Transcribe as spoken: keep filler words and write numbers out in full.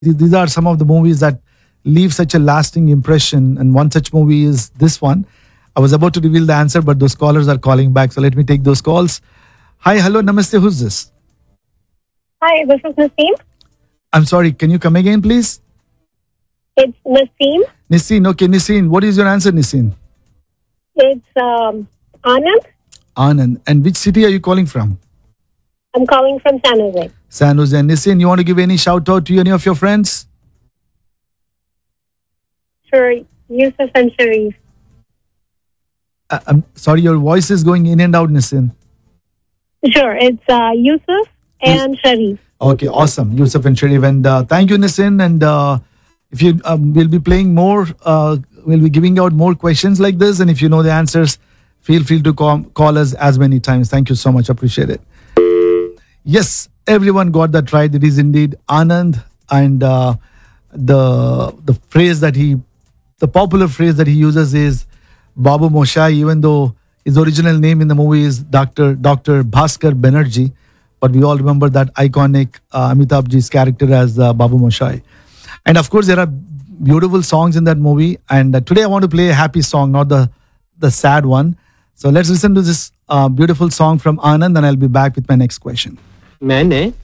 Th- These are some of the movies that leave such a lasting impression. And one such movie is this one. I was about to reveal the answer, but those callers are calling back. So let me take those calls. Hi, hello, namaste. Who's this? Hi, this is Naseem. I'm sorry. Can you come again, please? It's Naseem. Niseen. Okay, Niseen. What is your answer, Niseen? It's um, Anand. Anand. And which city are you calling from? I'm calling from San Jose. San Jose. And Niseen, you want to give any shout out to any of your friends? Sure, Yusuf and Sharif. Uh, I'm sorry, your voice is going in and out, Niseen. Sure, it's uh, Yusuf and Sharif. Okay, awesome. Yusuf and Sharif. And uh, thank you, Niseen. And uh, if you um, we'll be playing more, uh, we'll be giving out more questions like this. And if you know the answers, feel free to call, call us as many times. Thank you so much. Appreciate it. Yes, everyone got that right. It is indeed Anand. And uh, the the phrase that he, the popular phrase that he uses is Babu Moshai, even though his original name in the movie is Doctor Doctor Bhaskar Banerjee. But we all remember that iconic uh, Amitabh Ji's character as uh, Babu Moshai. And of course, there are beautiful songs in that movie. And uh, today I want to play a happy song, not the, the sad one. So let's listen to this uh, beautiful song from Anand, and I'll be back with my next question. मैंने